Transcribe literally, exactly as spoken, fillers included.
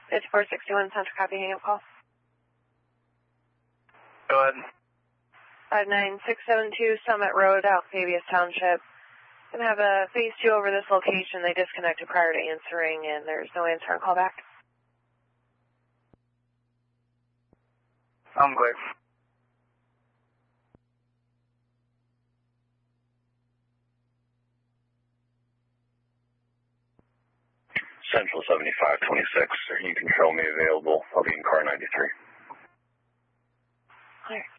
fifty-four sixty-one, Central copy, hang up call. Go ahead. five nine six seven two Summit Road, Alcavius Township. Gonna have a phase two over this location. They disconnected prior to answering, and there's no answer on callback. I'm clear. Central seventy-five twenty-six, you control me available. I'll be in car ninety-three. Clear.